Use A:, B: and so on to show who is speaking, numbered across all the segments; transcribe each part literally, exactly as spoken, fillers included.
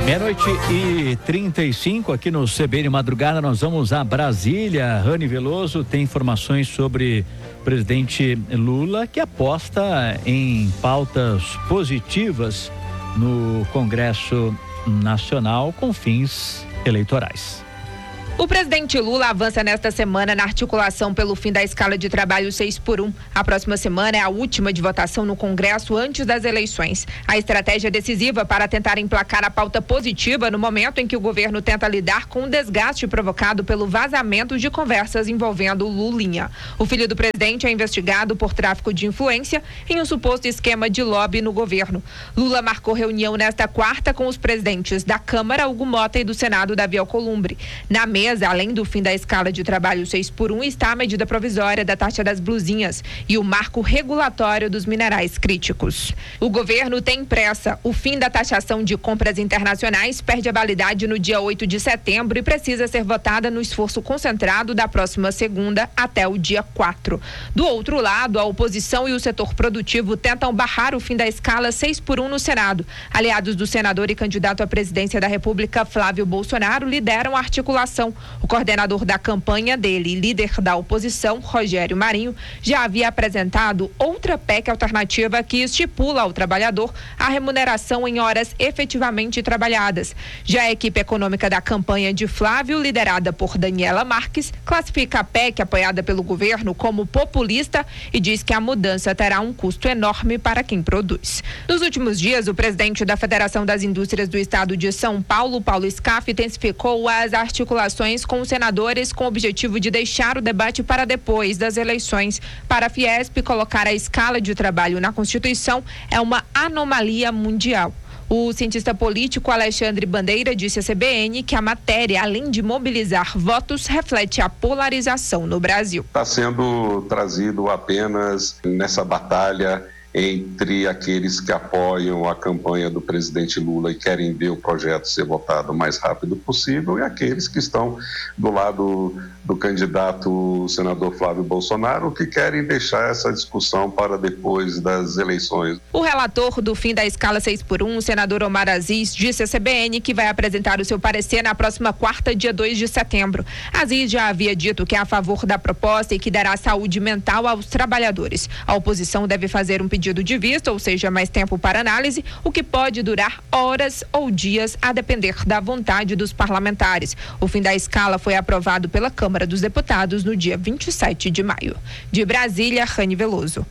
A: Meia-noite e trinta e cinco aqui no C B N Madrugada, nós vamos a Brasília. Rani Veloso tem informações sobre o presidente Lula, que aposta em pautas positivas no Congresso Nacional com fins eleitorais.
B: O presidente Lula avança nesta semana na articulação pelo fim da escala de trabalho seis por um. A próxima semana é a última de votação no Congresso antes das eleições. A estratégia é decisiva para tentar emplacar a pauta positiva no momento em que o governo tenta lidar com o desgaste provocado pelo vazamento de conversas envolvendo Lulinha. O filho do presidente é investigado por tráfico de influência em um suposto esquema de lobby no governo. Lula marcou reunião nesta quarta com os presidentes da Câmara, Hugo Mota, e do Senado, Davi Alcolumbre. Na mesa, além do fim da escala de trabalho seis por um, está a medida provisória da taxa das blusinhas e o marco regulatório dos minerais críticos. O governo tem pressa. O fim da taxação de compras internacionais perde a validade no dia oito de setembro e precisa ser votada no esforço concentrado da próxima segunda até o dia quatro. Do outro lado, a oposição e o setor produtivo tentam barrar o fim da escala seis por um no Senado. Aliados do senador e candidato à presidência da República, Flávio Bolsonaro, lideram a articulação. O coordenador da campanha dele e líder da oposição, Rogério Marinho, já havia apresentado outra P E C alternativa que estipula ao trabalhador a remuneração em horas efetivamente trabalhadas. Já a equipe econômica da campanha de Flávio, liderada por Daniela Marques, classifica a P E C apoiada pelo governo como populista e diz que a mudança terá um custo enorme para quem produz. Nos últimos dias, o presidente da Federação das Indústrias do Estado de São Paulo, Paulo Scaff, intensificou as articulações com os senadores com o objetivo de deixar o debate para depois das eleições. Para a Fiesp, colocar a escala de trabalho na Constituição é uma anomalia mundial. O cientista político Alexandre Bandeira disse à C B N que a matéria, além de mobilizar votos, reflete a polarização no Brasil.
C: Está sendo trazido apenas nessa batalha entre aqueles que apoiam a campanha do presidente Lula e querem ver o projeto ser votado o mais rápido possível, e aqueles que estão do lado do candidato senador Flávio Bolsonaro, que querem deixar essa discussão para depois das eleições.
B: O relator do fim da escala seis por um, o senador Omar Aziz, disse à C B N que vai apresentar o seu parecer na próxima quarta, dia dois de setembro. Aziz já havia dito que é a favor da proposta e que dará saúde mental aos trabalhadores. A oposição deve fazer um pedido pedido de vista, ou seja, mais tempo para análise, o que pode durar horas ou dias, a depender da vontade dos parlamentares. O fim da escala foi aprovado pela Câmara dos Deputados no dia vinte e sete de maio. De Brasília, Rani Veloso.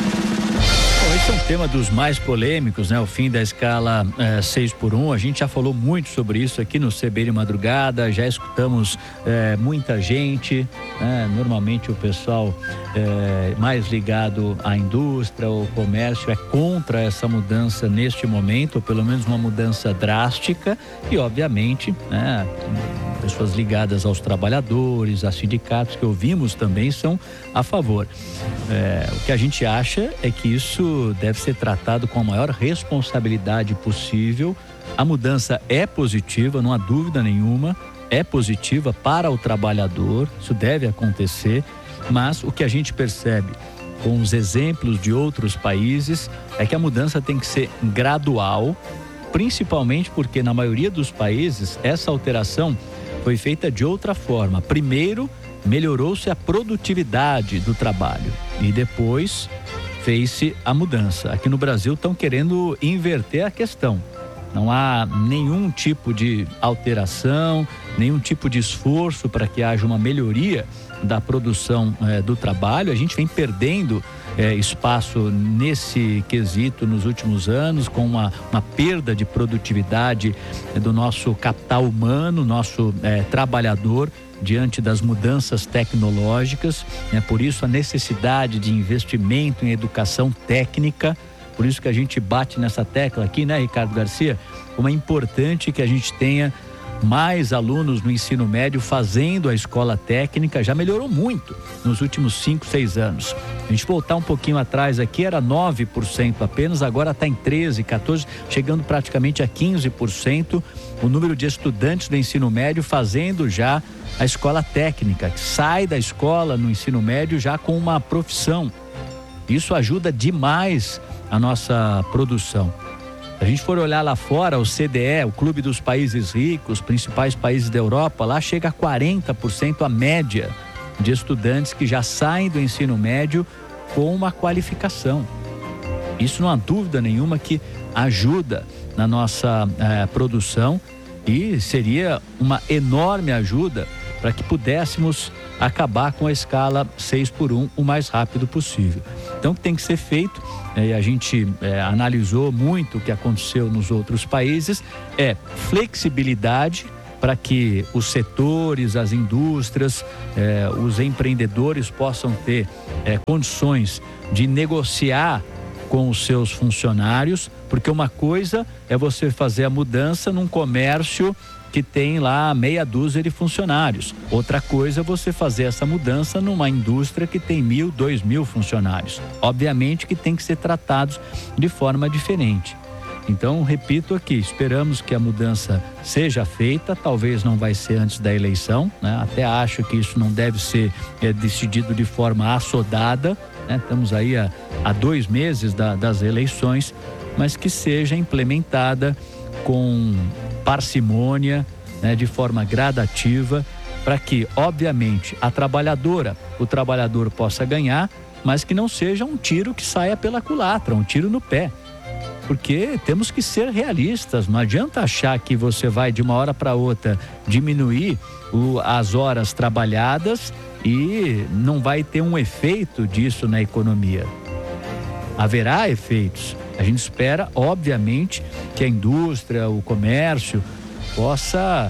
A: Bom, esse é um tema dos mais polêmicos, né? O fim da escala é, seis por um. A gente já falou muito sobre isso aqui no C B N Madrugada, já escutamos é, muita gente, né? Normalmente o pessoal é, mais ligado à indústria, ao comércio, é contra essa mudança neste momento, ou pelo menos uma mudança drástica, e obviamente, né, pessoas ligadas aos trabalhadores, a sindicatos que ouvimos também são a favor. É, o que a gente acha é que isso deve ser tratado com a maior responsabilidade possível. A mudança é positiva, não há dúvida nenhuma, é positiva para o trabalhador, isso deve acontecer, mas o que a gente percebe com os exemplos de outros países é que a mudança tem que ser gradual, principalmente porque na maioria dos países essa alteração foi feita de outra forma. Primeiro, melhorou-se a produtividade do trabalho e depois fez-se a mudança. Aqui no Brasil estão querendo inverter a questão. Não há nenhum tipo de alteração, nenhum tipo de esforço para que haja uma melhoria da produção eh, do trabalho. A gente vem perdendo eh, espaço nesse quesito nos últimos anos, com uma, uma perda de produtividade eh, do nosso capital humano, nosso eh, trabalhador, diante das mudanças tecnológicas, né? Por isso a necessidade de investimento em educação técnica, por isso que a gente bate nessa tecla aqui, né, Ricardo Garcia? Como é importante que a gente tenha mais alunos no ensino médio fazendo a escola técnica. Já melhorou muito nos últimos cinco, seis anos. A gente voltar um pouquinho atrás aqui, era nove por cento apenas, agora está em treze, quatorze, chegando praticamente a quinze por cento o número de estudantes do ensino médio fazendo já a escola técnica, que sai da escola no ensino médio já com uma profissão. Isso ajuda demais a nossa produção. Se a gente for olhar lá fora, o C D E, o Clube dos Países Ricos, principais países da Europa, lá chega a quarenta por cento a média de estudantes que já saem do ensino médio com uma qualificação. Isso não há dúvida nenhuma que ajuda na nossa eh, produção e seria uma enorme ajuda para que pudéssemos acabar com a escala seis por um o mais rápido possível. Então, o que tem que ser feito, eh, a gente eh, analisou muito o que aconteceu nos outros países, é flexibilidade para que os setores, as indústrias, eh, os empreendedores possam ter eh, condições de negociar com os seus funcionários, porque uma coisa é você fazer a mudança num comércio que tem lá meia dúzia de funcionários. Outra coisa é você fazer essa mudança numa indústria que tem mil, dois mil funcionários. Obviamente que tem que ser tratados de forma diferente. Então, repito aqui, esperamos que a mudança seja feita, talvez não vai ser antes da eleição, né? Até acho que isso não deve ser é, decidido de forma assodada, né? Estamos aí há, há dois meses da, das eleições, mas que seja implementada com parcimônia, né? De forma gradativa, para que, obviamente, a trabalhadora, o trabalhador possa ganhar, mas que não seja um tiro que saia pela culatra, um tiro no pé. Porque temos que ser realistas, não adianta achar que você vai de uma hora para outra diminuir o, as horas trabalhadas e não vai ter um efeito disso na economia. Haverá efeitos. A gente espera, obviamente, que a indústria, o comércio possa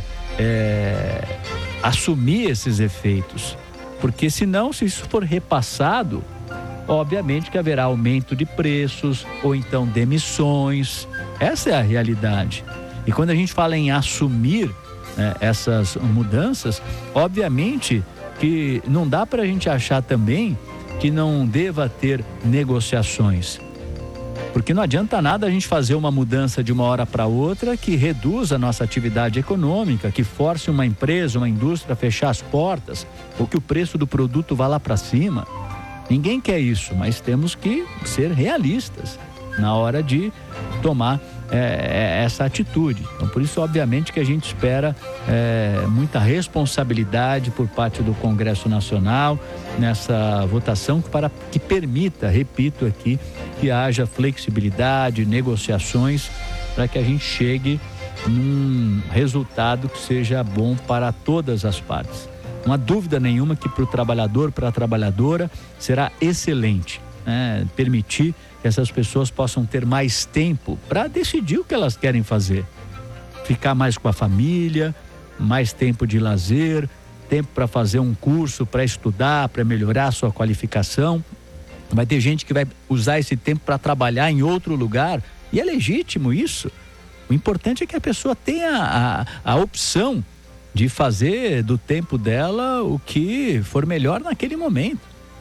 A: é, assumir esses efeitos. Porque senão, se isso for repassado, obviamente que haverá aumento de preços ou então demissões. Essa é a realidade. E quando a gente fala em assumir né, essas mudanças, obviamente que não dá para a gente achar também que não deva ter negociações. Porque não adianta nada a gente fazer uma mudança de uma hora para outra que reduza a nossa atividade econômica, que force uma empresa, uma indústria a fechar as portas, ou que o preço do produto vá lá para cima. Ninguém quer isso, mas temos que ser realistas na hora de tomar é, essa atitude. Então, por isso, obviamente, que a gente espera é, muita responsabilidade por parte do Congresso Nacional nessa votação para que permita, repito aqui, que haja flexibilidade, negociações, para que a gente chegue num resultado que seja bom para todas as partes. Não há dúvida nenhuma que para o trabalhador, para a trabalhadora, será excelente, né? Permitir que essas pessoas possam ter mais tempo para decidir o que elas querem fazer. Ficar mais com a família, mais tempo de lazer, tempo para fazer um curso, para estudar, para melhorar a sua qualificação. Vai ter gente que vai usar esse tempo para trabalhar em outro lugar e é legítimo isso. O importante é que a pessoa tenha a, a opção de fazer do tempo dela o que for melhor naquele momento.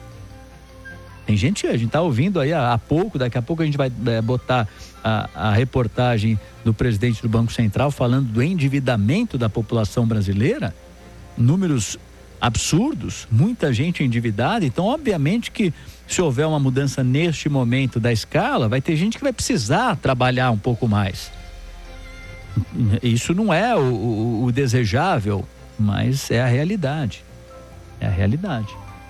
A: Tem gente, a gente está ouvindo aí há, há pouco, daqui a pouco a gente vai é, botar a, a reportagem do presidente do Banco Central falando do endividamento da população brasileira, números absurdos, muita gente endividada. Então, obviamente que se houver uma mudança neste momento da escala, vai ter gente que vai precisar trabalhar um pouco mais. Isso não é o, o, o desejável, mas é a realidade. É a realidade.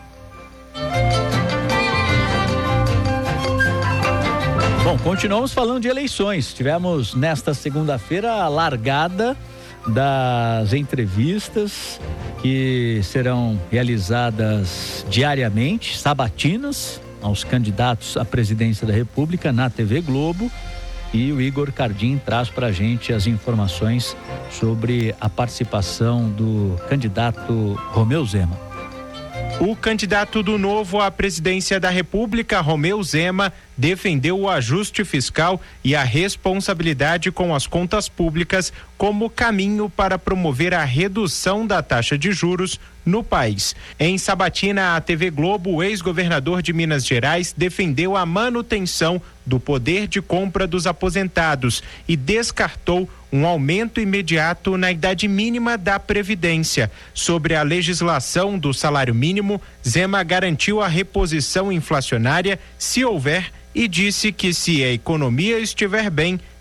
A: Bom, continuamos falando de eleições. Tivemos nesta segunda-feira a largada das entrevistas que serão realizadas diariamente, sabatinas, aos candidatos à presidência da República na T V Globo. E o Igor Cardim traz para a gente as informações sobre a participação do candidato Romeu Zema.
D: O candidato do Novo à presidência da República, Romeu Zema, defendeu o ajuste fiscal e a responsabilidade com as contas públicas como caminho para promover a redução da taxa de juros no país. Em sabatina à T V Globo, o ex-governador de Minas Gerais defendeu a manutenção do poder de compra dos aposentados e descartou um aumento imediato na idade mínima da Previdência. Sobre a legislação do salário mínimo, Zema garantiu a reposição inflacionária se houver e disse que se a economia estiver bem,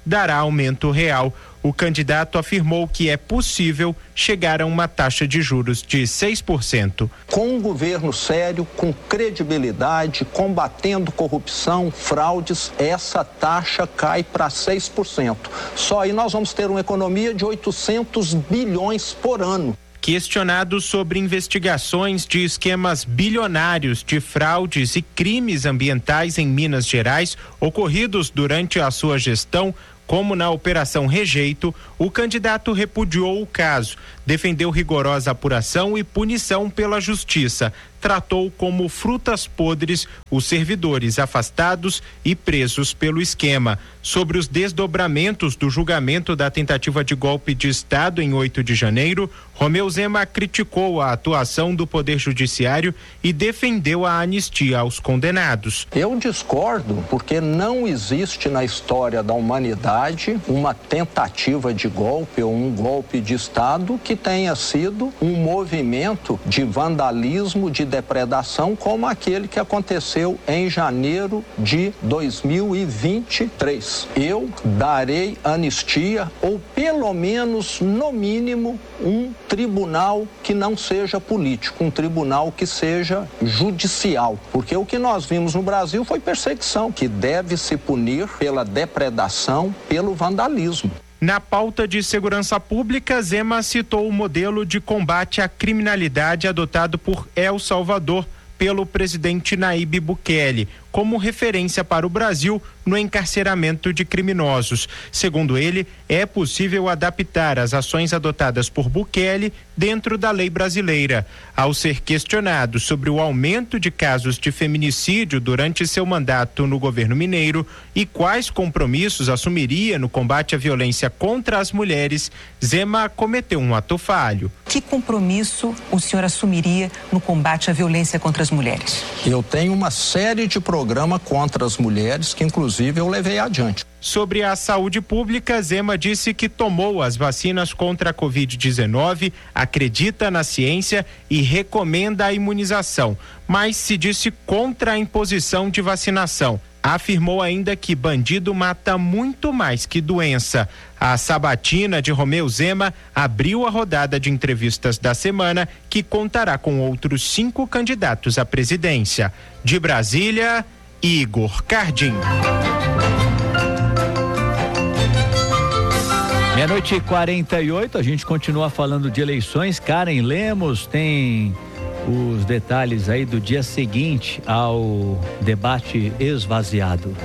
D: dará aumento real. O candidato afirmou que é possível chegar a uma taxa de juros de seis por cento.
E: Com um governo sério, com credibilidade, combatendo corrupção, fraudes, essa taxa cai para seis por cento. Só aí nós vamos ter uma economia de oitocentos bilhões por ano.
D: Questionado sobre investigações de esquemas bilionários de fraudes e crimes ambientais em Minas Gerais ocorridos durante a sua gestão, como na Operação Rejeito, o candidato repudiou o caso, defendeu rigorosa apuração e punição pela justiça, tratou como frutas podres os servidores afastados e presos pelo esquema. Sobre os desdobramentos do julgamento da tentativa de golpe de Estado em oito de janeiro, Romeu Zema criticou a atuação do Poder Judiciário e defendeu a anistia aos condenados.
E: Eu discordo, porque não existe na história da humanidade uma tentativa de golpe ou um golpe de Estado que tenha sido um movimento de vandalismo, de depredação como aquele que aconteceu em janeiro de dois mil e vinte e três. Eu darei anistia ou pelo menos, no mínimo, um tribunal que não seja político, um tribunal que seja judicial, porque o que nós vimos no Brasil foi perseguição, que deve se punir pela depredação, pelo vandalismo.
D: Na pauta de segurança pública, Zema citou o modelo de combate à criminalidade adotado por El Salvador pelo presidente Nayib Bukele, como referência para o Brasil no encarceramento de criminosos. Segundo ele, é possível adaptar as ações adotadas por Bukele dentro da lei brasileira. Ao ser questionado sobre o aumento de casos de feminicídio durante seu mandato no governo mineiro e quais compromissos assumiria no combate à violência contra as mulheres, Zema cometeu um ato falho.
F: Que compromisso o senhor assumiria no combate à violência contra as mulheres?
E: Eu tenho uma série de programas contra as mulheres que, inclusive, eu levei adiante.
D: Sobre a saúde pública, Zema disse que tomou as vacinas contra a covid dezenove, acredita na ciência e recomenda a imunização, mas se disse contra a imposição de vacinação. Afirmou ainda que bandido mata muito mais que doença. A sabatina de Romeu Zema abriu a rodada de entrevistas da semana, que contará com outros cinco candidatos à presidência. De Brasília, Igor Cardim.
A: Meia-noite e quarenta e oito, a gente continua falando de eleições. Karen Lemos tem os detalhes aí do dia seguinte ao debate esvaziado.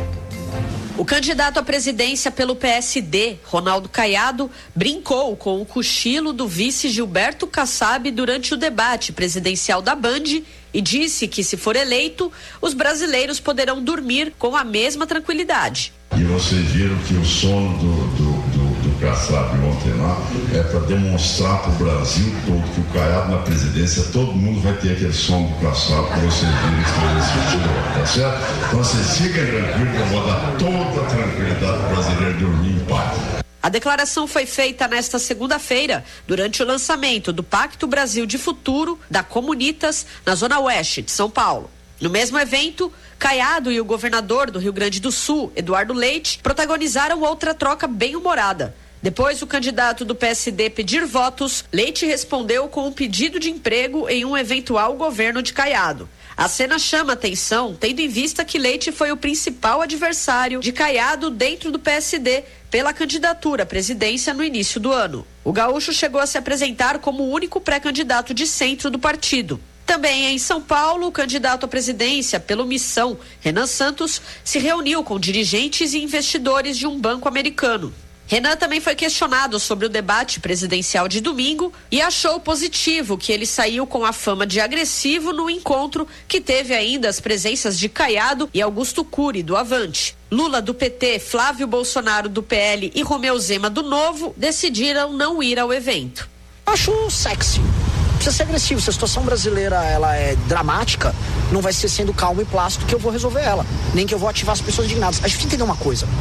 G: O candidato à presidência pelo P S D, Ronaldo Caiado, brincou com o cochilo do vice Gilberto Kassab durante o debate presidencial da Band e disse que, se for eleito, os brasileiros poderão dormir com a mesma tranquilidade.
H: E vocês viram que o sono do, do, do, do Kassab ontem lá é para demonstrar para o Brasil todo que o Caiado na presidência, todo mundo vai ter aquele sono do Kassab para vocês virem que futebol, tá certo? Então vocês fiquem tranquilos que eu vou dar toda a tranquilidade para o brasileiro dormir em paz.
G: A declaração foi feita nesta segunda-feira, durante o lançamento do Pacto Brasil de Futuro da Comunitas, na Zona Oeste de São Paulo. No mesmo evento, Caiado e o governador do Rio Grande do Sul, Eduardo Leite, protagonizaram outra troca bem-humorada. Depois do candidato do P S D pedir votos, Leite respondeu com um pedido de emprego em um eventual governo de Caiado. A cena chama atenção, tendo em vista que Leite foi o principal adversário de Caiado dentro do P S D pela candidatura à presidência no início do ano. O gaúcho chegou a se apresentar como o único pré-candidato de centro do partido. Também em São Paulo, o candidato à presidência pelo Missão, Renan Santos, se reuniu com dirigentes e investidores de um banco americano. Renan também foi questionado sobre o debate presidencial de domingo e achou positivo que ele saiu com a fama de agressivo no encontro, que teve ainda as presenças de Caiado e Augusto Cury, do Avante. Lula, do P T, Flávio Bolsonaro, do P L e Romeu Zema, do Novo, decidiram não ir ao evento.
I: Acho sexy. Precisa ser agressivo. Se a situação brasileira ela é dramática, não vai ser sendo calmo e plácido que eu vou resolver ela, nem que eu vou ativar as pessoas indignadas. A gente tem que entender uma coisa.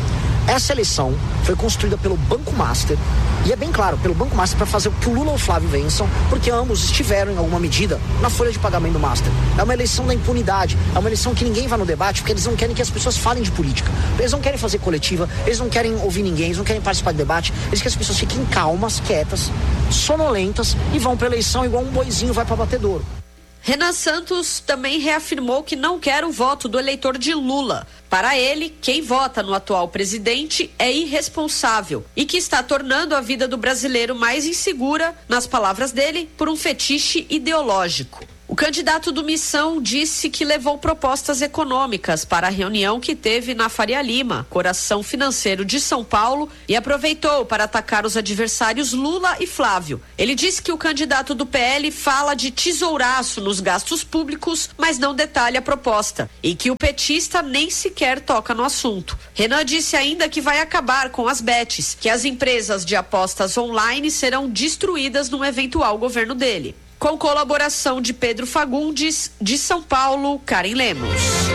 I: Essa eleição foi construída pelo Banco Master, e é bem claro, pelo Banco Master, para fazer que o Lula ou o Flávio vençam, porque ambos estiveram, em alguma medida, na folha de pagamento do Master. É uma eleição da impunidade, é uma eleição que ninguém vai no debate, porque eles não querem que as pessoas falem de política. Eles não querem fazer coletiva, eles não querem ouvir ninguém, eles não querem participar do debate, eles querem que as pessoas fiquem calmas, quietas, sonolentas e vão para a eleição igual um boizinho vai para batedouro.
G: Renan Santos também reafirmou que não quer o voto do eleitor de Lula. Para ele, quem vota no atual presidente é irresponsável e que está tornando a vida do brasileiro mais insegura, nas palavras dele, por um fetiche ideológico. O candidato do Missão disse que levou propostas econômicas para a reunião que teve na Faria Lima, coração financeiro de São Paulo, e aproveitou para atacar os adversários Lula e Flávio. Ele disse que o candidato do P L fala de tesouraço nos gastos públicos, mas não detalha a proposta, e que o petista nem sequer toca no assunto. Renan disse ainda que vai acabar com as bets, que as empresas de apostas online serão destruídas no eventual governo dele. Com colaboração de Pedro Fagundes, de São Paulo, Karen Lemos.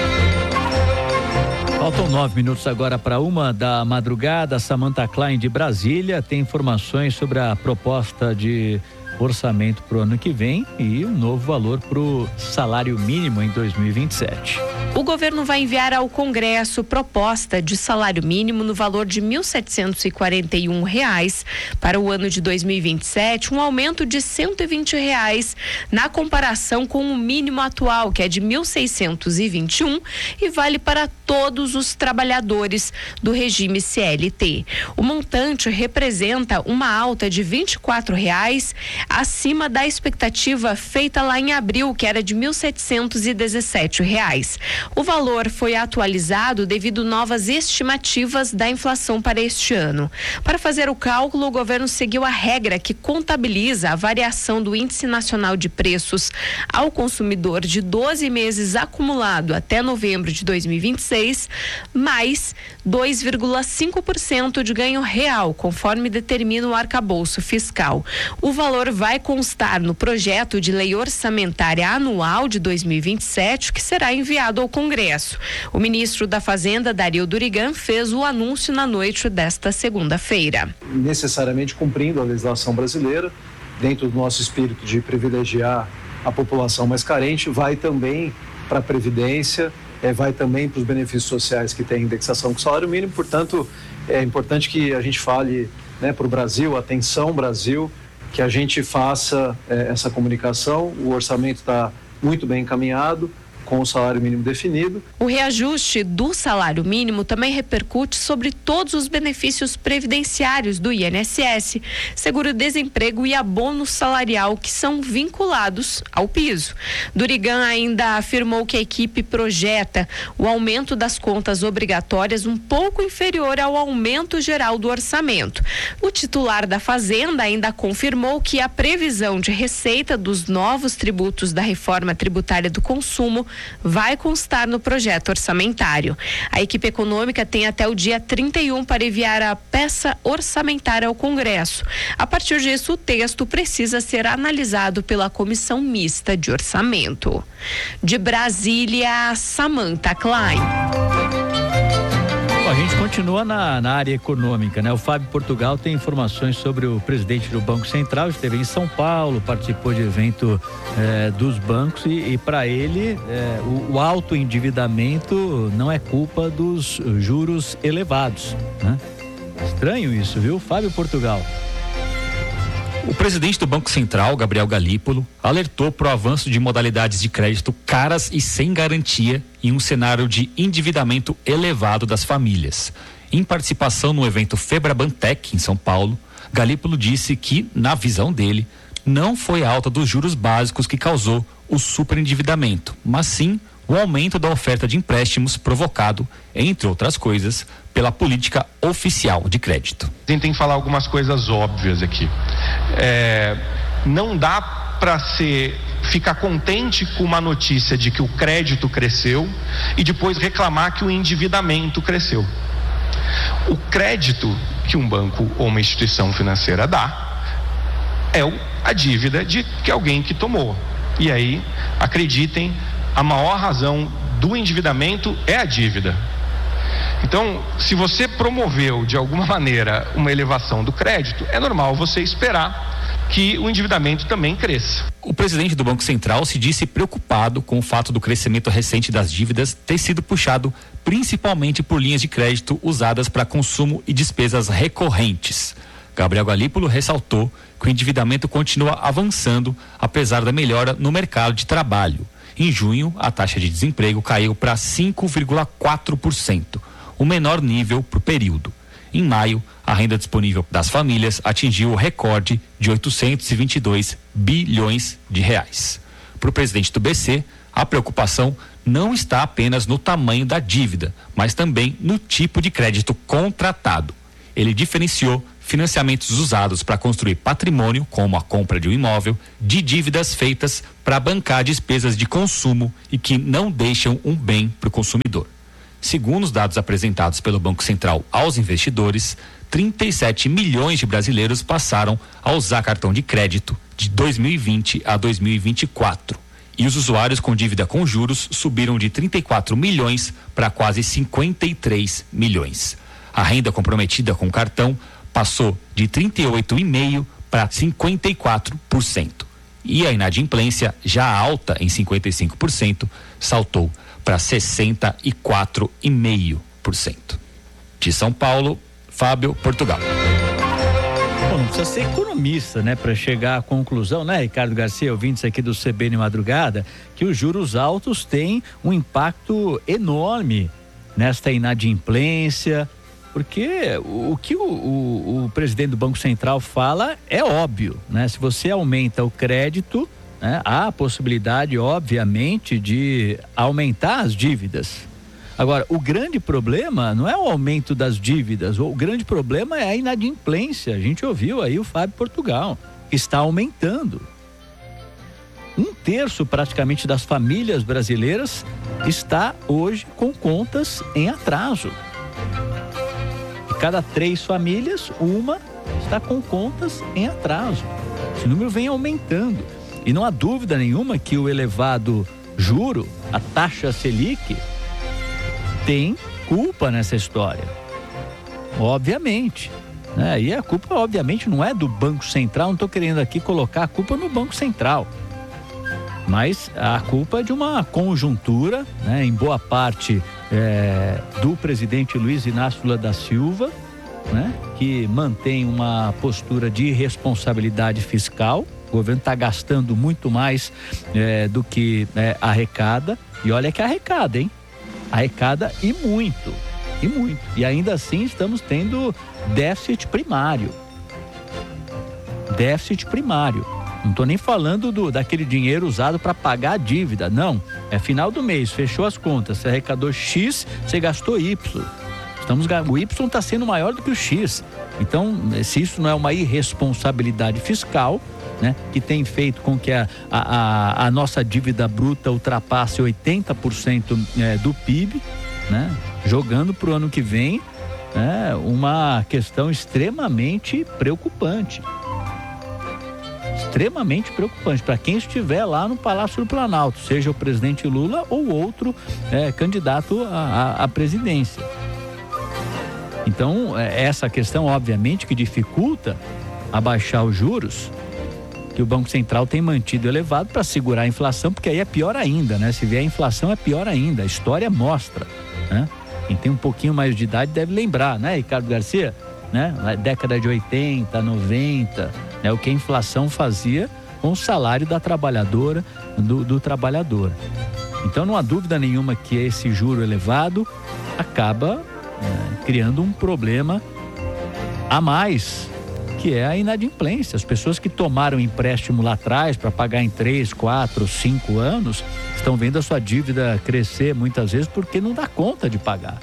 A: Faltam nove minutos agora para uma da madrugada. Samantha Klein, de Brasília, tem informações sobre a proposta de orçamento para o ano que vem e um novo valor para o salário mínimo em dois mil e vinte e sete.
B: O governo vai enviar ao Congresso proposta de salário mínimo no valor de mil setecentos e quarenta e um reais para o ano de dois mil e vinte e sete, um aumento de cento e vinte reais na comparação com o mínimo atual, que é de mil seiscentos e vinte e um, e vale para todos os trabalhadores do regime C L T. O montante representa uma alta de vinte e quatro reais acima da expectativa feita lá em abril, que era de mil setecentos e dezessete reais. O valor foi atualizado devido novas estimativas da inflação para este ano. Para fazer o cálculo, o governo seguiu a regra que contabiliza a variação do Índice Nacional de Preços ao consumidor de doze meses acumulado até novembro de dois mil e vinte e seis, mais dois vírgula cinco por cento de ganho real, conforme determina o arcabouço fiscal. O valor vai constar no projeto de lei orçamentária anual de dois mil e vinte e sete, que será enviado ao Congresso. O ministro da Fazenda, Dario Durigan, fez o anúncio na noite desta segunda-feira.
J: Necessariamente cumprindo a legislação brasileira, dentro do nosso espírito de privilegiar a população mais carente, vai também para a Previdência, é, vai também para os benefícios sociais que têm indexação com o salário mínimo. Portanto, é importante que a gente fale, né, para o Brasil, atenção Brasil, que a gente faça é, essa comunicação. O orçamento está muito bem encaminhado, com o salário mínimo definido.
B: O reajuste do salário mínimo também repercute sobre todos os benefícios previdenciários do I N S S, seguro-desemprego e abono salarial, que são vinculados ao piso. Durigan ainda afirmou que a equipe projeta o aumento das contas obrigatórias um pouco inferior ao aumento geral do orçamento. O titular da Fazenda ainda confirmou que a previsão de receita dos novos tributos da reforma tributária do consumo vai constar no projeto orçamentário. A equipe econômica tem até o dia trinta e um para enviar a peça orçamentária ao Congresso. A partir disso, o texto precisa ser analisado pela Comissão Mista de Orçamento. De Brasília, Samantha Klein.
A: A gente continua na, na área econômica, né? O Fábio Portugal tem informações sobre o presidente do Banco Central, esteve em São Paulo, participou de evento eh, dos bancos e, e para ele eh, o, o alto endividamento não é culpa dos juros elevados, né? Estranho isso, viu? Fábio Portugal.
K: O presidente do Banco Central, Gabriel Galípolo, alertou para o avanço de modalidades de crédito caras e sem garantia em um cenário de endividamento elevado das famílias. Em participação no evento Febrabantec, em São Paulo, Galípolo disse que, na visão dele, não foi a alta dos juros básicos que causou o superendividamento, mas sim o aumento da oferta de empréstimos provocado, entre outras coisas, pela política oficial de crédito.
L: Tentem falar algumas coisas óbvias aqui. É, não dá para ser ficar contente com uma notícia de que o crédito cresceu e depois reclamar que o endividamento cresceu. O crédito que um banco ou uma instituição financeira dá é a dívida de que alguém que tomou. E aí, acreditem, a maior razão do endividamento é a dívida. Então, se você promoveu de alguma maneira uma elevação do crédito, é normal você esperar que o endividamento também cresça.
K: O presidente do Banco Central se disse preocupado com o fato do crescimento recente das dívidas ter sido puxado principalmente por linhas de crédito usadas para consumo e despesas recorrentes. Gabriel Galípolo ressaltou que o endividamento continua avançando apesar da melhora no mercado de trabalho. Em junho, a taxa de desemprego caiu para cinco vírgula quatro por cento, o menor nível para o período. Em maio, a renda disponível das famílias atingiu o recorde de oitocentos e vinte e dois bilhões de reais. Para o presidente do B C, a preocupação não está apenas no tamanho da dívida, mas também no tipo de crédito contratado. Ele diferenciou financiamentos usados para construir patrimônio, como a compra de um imóvel, de dívidas feitas para bancar despesas de consumo e que não deixam um bem para o consumidor. Segundo os dados apresentados pelo Banco Central aos investidores, trinta e sete milhões de brasileiros passaram a usar cartão de crédito de dois mil e vinte a dois mil e vinte e quatro. E os usuários com dívida com juros subiram de trinta e quatro milhões para quase cinquenta e três milhões. A renda comprometida com cartão passou de trinta e oito vírgula cinco por cento para cinquenta e quatro por cento. E a inadimplência, já alta em cinquenta e cinco por cento, saltou para sessenta e quatro vírgula cinco por cento. De São Paulo, Fábio Portugal.
A: Bom, não precisa ser economista, né, para chegar à conclusão, né, Ricardo Garcia, ouvintes aqui do C B N Madrugada, que os juros altos têm um impacto enorme nesta inadimplência, porque o, o que o, o, o presidente do Banco Central fala é óbvio, né? Se você aumenta o crédito, né, há a possibilidade, obviamente, de aumentar as dívidas. Agora, o grande problema não é o aumento das dívidas, o grande problema é a inadimplência. A gente ouviu aí o Fábio Portugal, que está aumentando. Um terço praticamente das famílias brasileiras está hoje com contas em atraso. De cada três famílias, uma está com contas em atraso. Esse número vem aumentando. E não há dúvida nenhuma que o elevado juro, a taxa Selic, tem culpa nessa história. Obviamente. Né? E a culpa, obviamente, não é do Banco Central. Não estou querendo aqui colocar a culpa no Banco Central. Mas a culpa é de uma conjuntura, né, em boa parte é, do presidente Luiz Inácio Lula da Silva, né, que mantém uma postura de responsabilidade fiscal. O governo está gastando muito mais é, do que é, arrecada. E olha que arrecada, hein? Arrecada e muito, e muito. E ainda assim estamos tendo déficit primário. Déficit primário. Não estou nem falando do, daquele dinheiro usado para pagar a dívida, não. É final do mês, fechou as contas, você arrecadou X, você gastou Y. Estamos, o Y está sendo maior do que o X. Então, se isso não é uma irresponsabilidade fiscal, né, que tem feito com que a, a, a nossa dívida bruta ultrapasse oitenta por cento é, do P I B, né, jogando para o ano que vem, é uma questão extremamente preocupante. Extremamente preocupante para quem estiver lá no Palácio do Planalto, seja o presidente Lula ou outro é, candidato à presidência. Então, é, essa questão, obviamente, que dificulta abaixar os juros, que o Banco Central tem mantido elevado para segurar a inflação, porque aí é pior ainda, né? Se vier a inflação é pior ainda, a história mostra, né? Quem tem um pouquinho mais de idade deve lembrar, né, Ricardo Garcia? Né? Na década de oitenta, noventa, né? O que a inflação fazia com o salário da trabalhadora, do, do trabalhador. Então não há dúvida nenhuma que esse juro elevado acaba é, criando um problema a mais, que é a inadimplência. As pessoas que tomaram empréstimo lá atrás para pagar em três, quatro, cinco anos, estão vendo a sua dívida crescer muitas vezes porque não dá conta de pagar.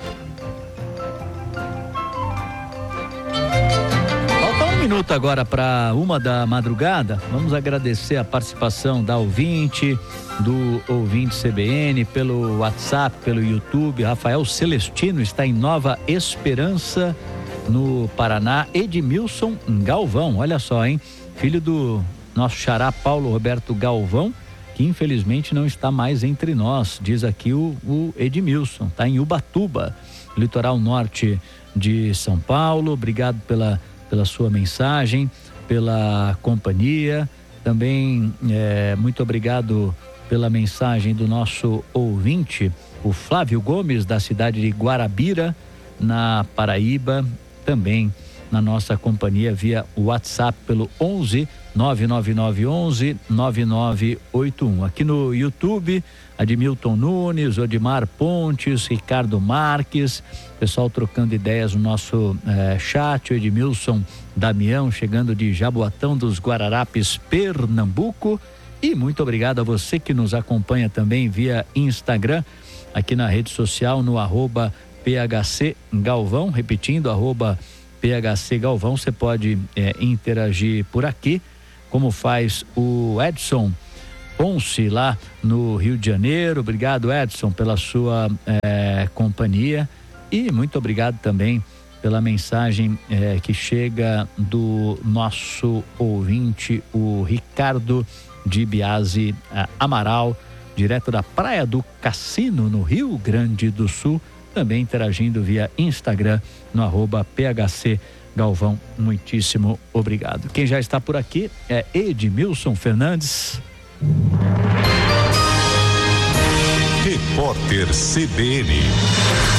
A: Um minuto agora para uma da madrugada. Vamos agradecer a participação da ouvinte, do ouvinte C B N, pelo WhatsApp, pelo YouTube. Rafael Celestino está em Nova Esperança, no Paraná. Edmilson Galvão, olha só, hein? Filho do nosso xará Paulo Roberto Galvão, que infelizmente não está mais entre nós, diz aqui o, o Edmilson, está em Ubatuba, litoral norte de São Paulo. Obrigado pela, pela sua mensagem, pela companhia. Também é, muito obrigado pela mensagem do nosso ouvinte, o Flávio Gomes, da cidade de Guarabira, na Paraíba, também na nossa companhia via WhatsApp pelo onze nove nove nove onze nove nove oito um. Aqui no YouTube, Admilton Nunes, Odimar Pontes, Ricardo Marques, pessoal trocando ideias no nosso eh, chat, o Edmilson Damião chegando de Jaboatão dos Guararapes, Pernambuco. E muito obrigado a você que nos acompanha também via Instagram, aqui na rede social, no arroba P H C Galvão, repetindo, arroba P H C Galvão. Você pode é, interagir por aqui, como faz o Edson Ponce lá no Rio de Janeiro. Obrigado, Edson, pela sua é, companhia, e muito obrigado também pela mensagem é, que chega do nosso ouvinte, o Ricardo de Biase Amaral, direto da Praia do Cassino, no Rio Grande do Sul, também interagindo via Instagram no arroba P H C Galvão. Muitíssimo obrigado. Quem já está por aqui é Edmilson Fernandes.
M: Repórter C B N.